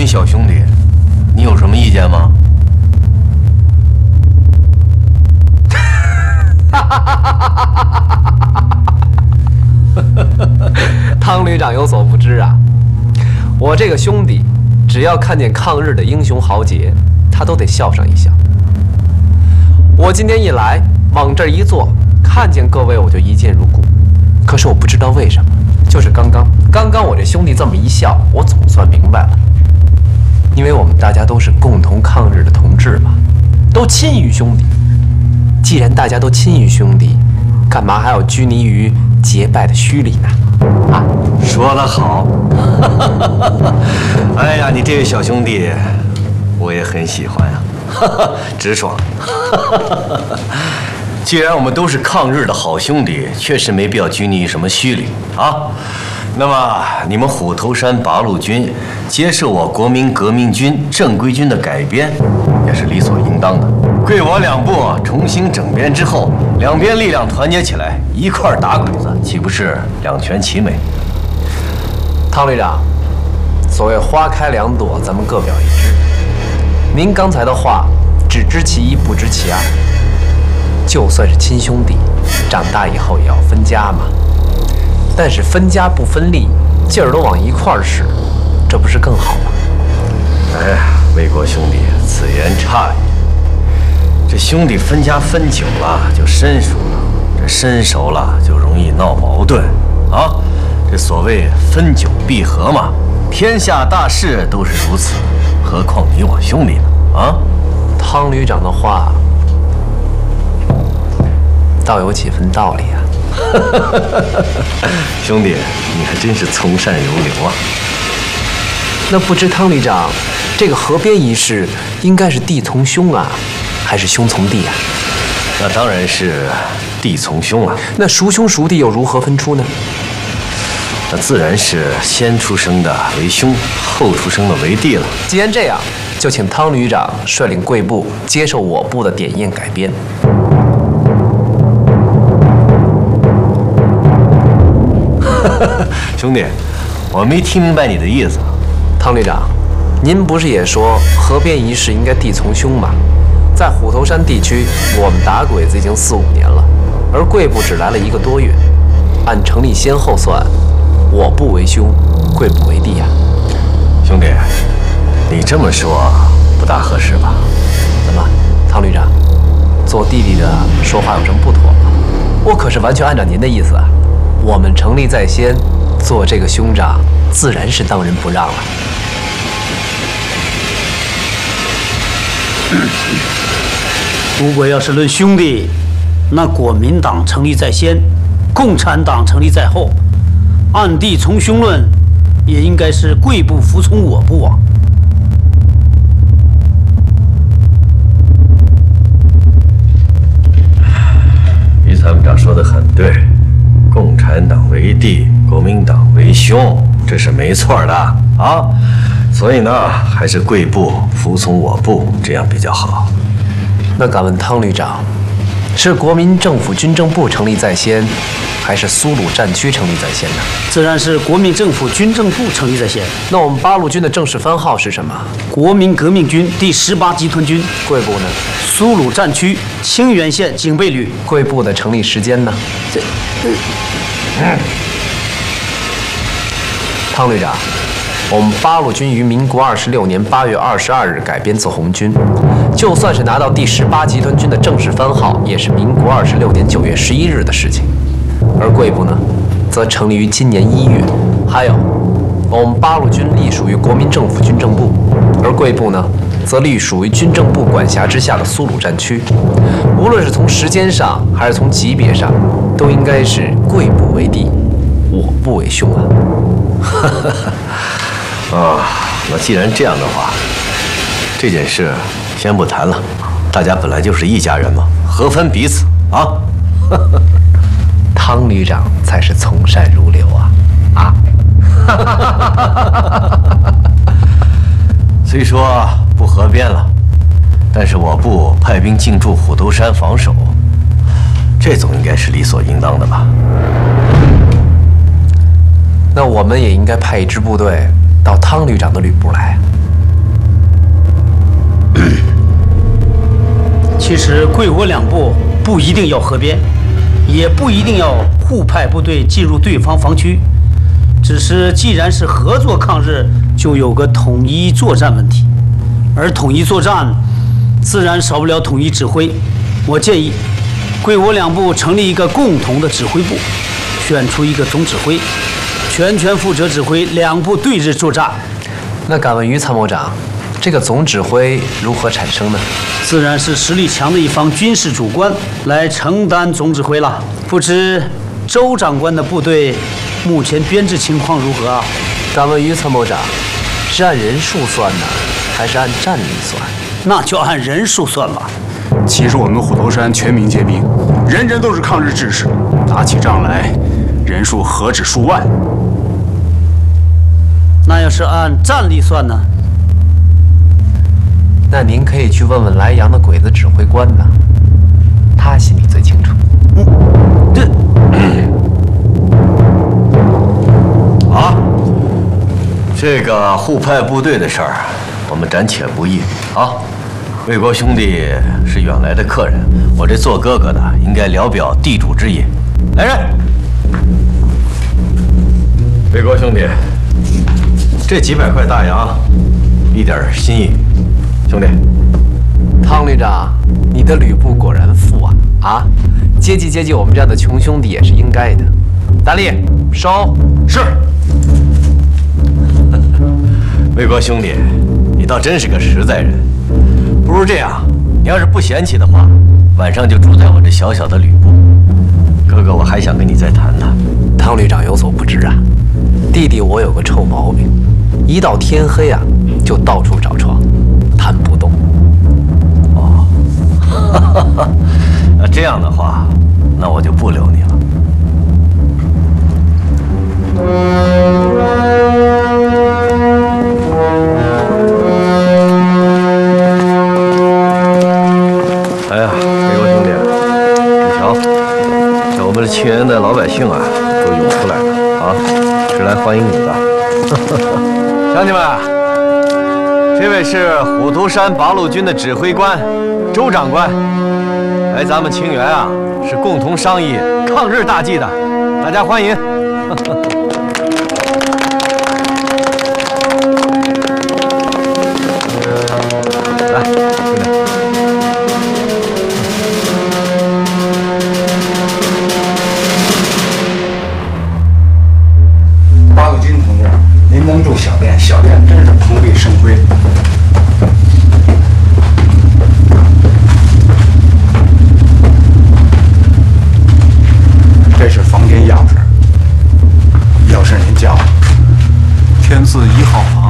军小兄弟，你有什么意见吗？ 汤旅长有所不知啊，我这个兄弟，只要看见抗日的英雄豪杰，他都得笑上一笑。我今天一来，往这儿一坐，看见各位我就一见如故。可是我不知道为什么，就是刚刚我这兄弟这么一笑，我总算明白了。因为我们大家都是共同抗日的同志嘛，都亲于兄弟。既然大家都亲于兄弟，干嘛还要拘泥于结拜的虚礼呢？啊， 说得好！哎呀，你这位小兄弟，我也很喜欢呀，直爽。既然我们都是抗日的好兄弟，确实没必要拘泥于什么虚礼啊。那么，你们虎头山八路军接受我国民革命军正规军的改编，也是理所应当的。贵我两部重新整编之后，两边力量团结起来，一块儿打鬼子，岂不是两全其美？ 汤旅长，所谓花开两朵，咱们各表一枝。您刚才的话，只知其一，不知其二。就算是亲兄弟，长大以后也要分家嘛。但是分家不分利，劲儿都往一块儿使，这不是更好吗？ 哎，魏国兄弟，此言差矣。这兄弟分家分久了就生疏了，这生熟了就容易闹矛盾啊。这所谓分久必合嘛，天下大事都是如此，何况你我兄弟呢？啊， 汤旅长的话倒有几分道理啊。 兄弟，你还真是从善如流啊。 那不知汤旅长，这个合编仪式应该是弟从兄啊，还是兄从弟啊？ 那当然是弟从兄啊。 那孰兄孰弟又如何分出呢？ 那自然是先出生的为兄，后出生的为弟了。 既然这样，就请汤旅长率领贵部接受我部的点验改编。 兄弟，我没听明白你的意思。 汤旅长，您不是也说合编仪式应该弟从兄吗？在虎头山地区，我们打鬼子已经4、5年了，而贵部只来了1个多月。按成立先后算，我部为兄，贵部为弟呀。 兄弟，你这么说不大合适吧？ 怎么，汤旅长，做弟弟的说话有什么不妥吗？我可是完全按照您的意思啊。我们成立在先，做这个兄长，自然是当仁不让了。 如果要是论兄弟，那国民党成立在先，共产党成立在后，按弟从兄论，也应该是贵部服从我部啊。 于参谋长说得很对，共产党为弟，国民党为兄，这是没错的啊。所以呢，还是贵部服从我部，这样比较好。 那敢问汤旅长，是国民政府军政部成立在先，还是苏鲁战区成立在先呢？ 自然是国民政府军政部成立在先。 那我们八路军的正式番号是什么？ 国民革命军第18集团军。 贵部呢？ 苏鲁战区清源县警备旅。 贵部的成立时间呢？汤旅长，我们八路军于民国26年8月22日改编自红军，就算是拿到第18集团军的正式番号，也是民国26年9月11日的事情。而贵部呢，则成立于今年1月。还有，我们八路军隶属于国民政府军政部，而贵部呢，则隶属于军政部管辖之下的苏鲁战区。无论是从时间上，还是从级别上，都应该是贵部为弟，我部为兄啊。 啊，那既然这样的话，这件事先不谈了。大家本来就是一家人嘛，何分彼此啊？ 汤旅长才是从善如流啊！ 虽说不合编了，但是我部派兵进驻虎头山防守，这总应该是理所应当的吧？ 那我们也应该派一支部队到汤旅长的旅部来。 其实贵我两部不一定要合编，也不一定要互派部队进入对方防区，只是既然是合作抗日，就有个统一作战问题，而统一作战自然少不了统一指挥。我建议贵我两部成立一个共同的指挥部，选出一个总指挥，全权负责指挥两部对日作战。 那敢问于参谋长，这个总指挥如何产生呢？ 自然是实力强的一方军事主官来承担总指挥了。不知周长官的部队目前编制情况如何啊？ 敢问于参谋长，是按人数算呢，还是按战力算？ 那就按人数算吧。 其实我们虎头山全民皆兵，人人都是抗日志士，打起仗来，人数何止数万。 那要是按战力算呢？ 那您可以去问问莱阳的鬼子指挥官呢，他心里最清楚。 这个互派部队的事儿，我们暂且不议啊。魏国兄弟是远来的客人，我这做哥哥的应该聊表地主之谊。来人，魏国兄弟，这几百块大洋，一点心意，兄弟。 汤旅长，你的吕布果然富啊！啊，接济我们这样的穷兄弟也是应该的。大力，收。 是。魏国兄弟，你倒真是个实在人。不如这样，你要是不嫌弃的话，晚上就住在我这小小的吕布。哥哥，我还想跟你再谈谈。 汤旅长有所不知啊，弟弟我有个臭毛病，一到天黑啊，就到处找床，谈不动。 哦，那这样的话，那我就不留你了。哎呀，魏国兄弟，你瞧，这我们这庆元的老百姓啊，都涌出来了啊，是来欢迎你的。乡亲们，这位是虎头山八路军的指挥官周长官，来咱们庆元啊，是共同商议抗日大计的，大家欢迎。来，兄弟。 八路军同志，您能住小店，小店真是蓬荜生辉。这是房间钥匙，要是您叫，天字1号房。